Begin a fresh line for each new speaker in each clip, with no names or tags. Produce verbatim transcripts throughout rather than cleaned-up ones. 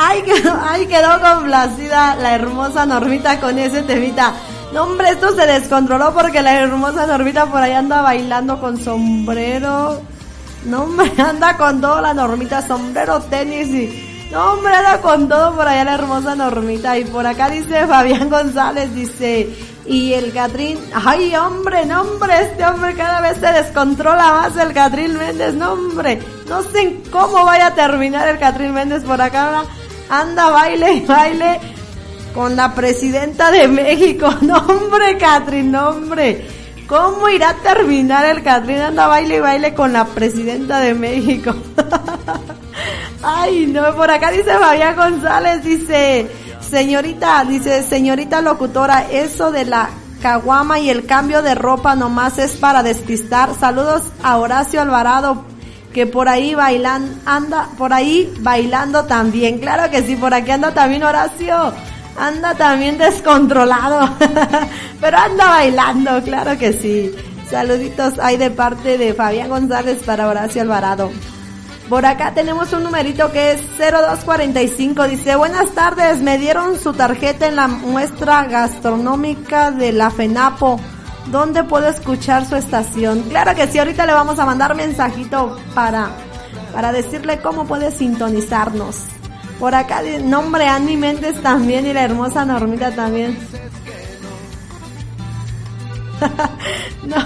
Ay, quedó, ay, quedó complacida la hermosa Normita con ese temita. No, hombre, esto se descontroló porque la hermosa Normita por ahí anda bailando con sombrero. No, hombre, anda con todo la Normita, sombrero, tenis y... No, hombre, anda con todo por allá la hermosa Normita. Y por acá dice Fabián González, dice... Y el Catrín... Ay, hombre, no, hombre, este hombre cada vez se descontrola más el Catrín Méndez. No, hombre, no sé cómo vaya a terminar el Catrín Méndez por acá. Anda, baile, baile... con la presidenta de México. No, hombre, Catrín, no, hombre. ¿Cómo irá a terminar el Catrín? Anda, baile y baile con la presidenta de México. Ay, no, por acá dice Fabián González, dice, señorita, dice, señorita locutora, eso de la caguama y el cambio de ropa nomás es para despistar. Saludos a Horacio Alvarado, que por ahí bailan, anda, por ahí bailando también. Claro que sí, por aquí anda también Horacio. Anda también descontrolado, pero anda bailando, claro que sí. Saluditos ahí de parte de Fabián González para Horacio Alvarado. Por acá tenemos un numerito que es cero dos cuarenta y cinco, dice, buenas tardes, me dieron su tarjeta en la muestra gastronómica de la FENAPO. ¿Dónde puedo escuchar su estación? Claro que sí, ahorita le vamos a mandar mensajito para, para decirle cómo puede sintonizarnos. Por acá, nombre Andy Méndez también y la hermosa Normita también. No,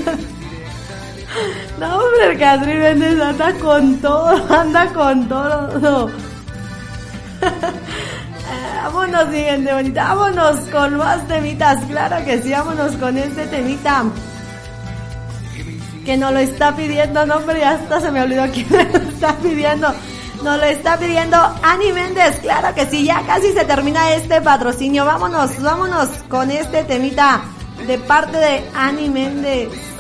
no, hombre, el Catrín Méndez anda con todo, anda con todo. No. Vámonos, mi gente bonita, vámonos con más temitas, claro que sí, vámonos con este temita que nos lo está pidiendo, no, hombre, ya hasta se me olvidó quién me lo está pidiendo. Nos lo está pidiendo Ani Méndez, claro que sí, ya casi se termina este patrocinio. Vámonos, vámonos con este temita de parte de Ani Méndez.